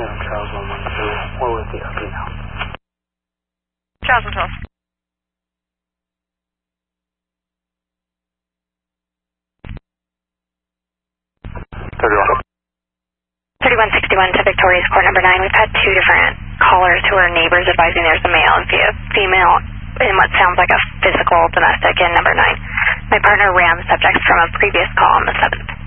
Adam Charles 112. What was the update now? Charles 112. 3161 to Victoria's Court number 9. We've had two different callers who are neighbors advising there's a male and female in what sounds like a physical domestic in number 9. My partner ran the subjects from a previous call on the 7th.